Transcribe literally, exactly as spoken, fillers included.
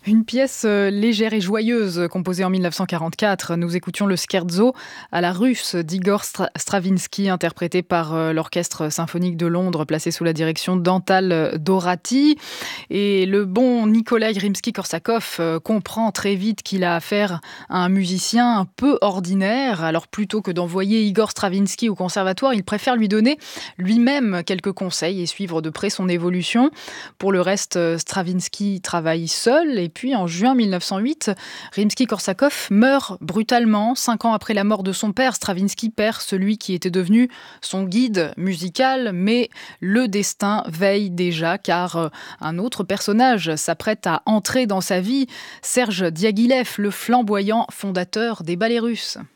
Une pièce euh, légère et joyeuse, composée en mille neuf cent quarante-quatre. Nous écoutions le scherzo à la russe d'Igor Stra- Stravinsky, interprété par euh, l'Orchestre symphonique de Londres, placé sous la direction d'Antal Dorati. Et le bon Nikolai Rimsky-Korsakov euh, comprend très vite qu'il a affaire à un musicien un peu ordinaire. Alors plutôt que d'envoyer Igor Stravinsky au conservatoire, il préfère lui donner lui-même quelques conseils et suivre de près son évolution. Pour le reste, euh, Stravinsky travaille seul. Et puis en juin mille neuf cent huit, Rimsky-Korsakov meurt brutalement. Cinq ans après la mort de son père, Stravinsky perd celui qui était devenu son guide musical. Mais le destin veille déjà, car euh, un autre personnage s'apprête à entrer dans sa vie, Serge Diaghilev, le flamboyant fondateur des ballets russes.